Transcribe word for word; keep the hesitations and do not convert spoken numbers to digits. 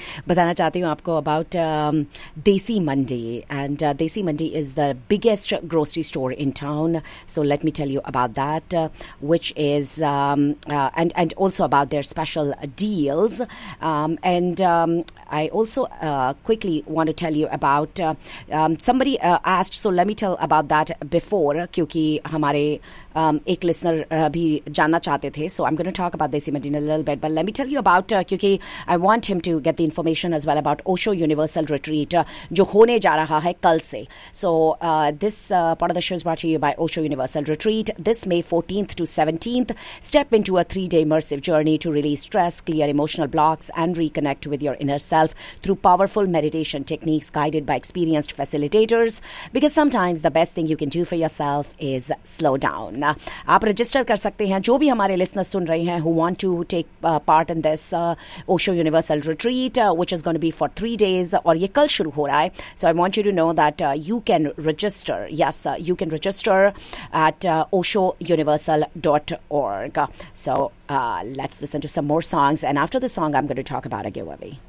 बताना चाहती हूँ आपको अबाउट देसी मंडी एंड देसी मंडी is the biggest grocery store in town. So let me tell you about that, uh, which is um, uh, and and also about their special deals. Um, and um, I also uh, quickly want to tell you about uh, um, somebody uh, asked. So let me tell about that before, क्योंकि हमारे um, एक listener uh, भी जानना चाहते थे. So I'm going to talk about Desi Mandi in a little bit, but let me tell you about uh, क्योंकि I want him to get the information as well about Osho Universal Retreat uh, जो होने जा रहा है कल से. So uh, this uh, part of the show is brought to you by Osho Universal Retreat. This May fourteenth to seventeenth, step into a three-day immersive journey to release stress, clear emotional blocks, and reconnect with your inner self through powerful meditation techniques guided by experienced facilitators. Because sometimes the best thing you can do for yourself is slow down. आप register कर सकते हैं जो भी हमारे listeners सुन रहे हैं who want to take uh, part in this uh, Osho Universal Retreat, uh, which is going to be for three days, और ये कल शुरू हो रहा है. So I want you to know that uh, you can register. Yes, uh, you can register at uh, osho universal dot org. So uh, let's listen to some more songs, and after the song I'm going to talk about a giveaway.